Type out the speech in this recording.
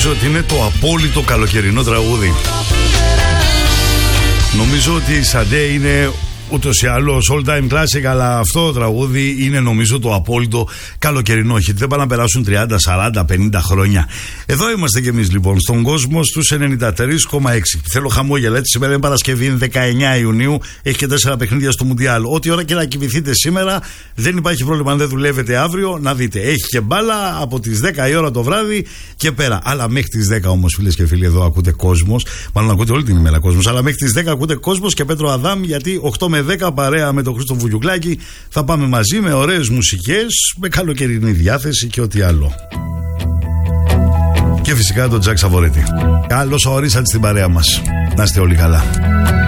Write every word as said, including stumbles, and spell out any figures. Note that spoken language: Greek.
Νομίζω ότι είναι το απόλυτο καλοκαιρινό τραγούδι. Νομίζω ότι η Σαντέ είναι ούτως ή άλλως all time classic, αλλά αυτό το τραγούδι είναι νομίζω το απόλυτο καλοκαιρινό. Όχι, δεν πάνε να περάσουν τριάντα, σαράντα, πενήντα χρόνια. Εδώ είμαστε κι εμείς λοιπόν, στον κόσμο στους ενενήντα τρία κόμμα έξι. Θέλω χαμόγελα, έτσι. Σήμερα είναι Παρασκευή, είναι δεκαεννιά Ιουνίου, έχει και τέσσερα παιχνίδια στο Μουντιάλ. Ό,τι ώρα και να κοιμηθείτε σήμερα, δεν υπάρχει πρόβλημα. Αν δεν δουλεύετε αύριο, να δείτε. Έχει και μπάλα από τις δέκα η ώρα το βράδυ και πέρα. Αλλά μέχρι τις δέκα όμως, φίλες και φίλοι, εδώ ακούτε Κόσμος. Μάλλον ακούτε όλη την ημέρα Κόσμος. Αλλά μέχρι τις δέκα ακούτε Κόσμος και Πέτρο Αδάμ, γιατί οκτώ με δέκα παρέα με τον Χρήστο Βουγιουκλάκη θα πάμε μαζί με ωραίες μουσικές, με καλοκαιρινή διάθεση και ό,τι άλλο. Και φυσικά τον Τζακ Σαβορέτη. Καλώς ορίσατε στην παρέα μας. Να είστε όλοι καλά.